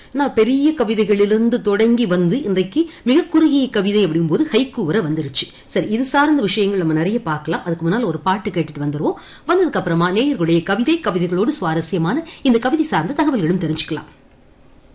பெரிய கவிதைகளிலிருந்து தொடங்கி வந்து இன்றைக்கு மிக குறுகிய கவிதை அப்படிங்கும்போது ஹைக்கூ வரை வந்துருச்சு. சரி, இது சார்ந்த விஷயங்கள் நம்ம நிறைய பார்க்கலாம். அதுக்கு முன்னால் ஒரு பாட்டு கேட்டுட்டு வந்துருவோம். வந்ததுக்கு அப்புறமா நேயர்களுடைய கவிதைகளோடு சுவாரஸ்யமான இந்த கவிதை சார்ந்த தகவல்களும் தெரிஞ்சுக்கலாம்.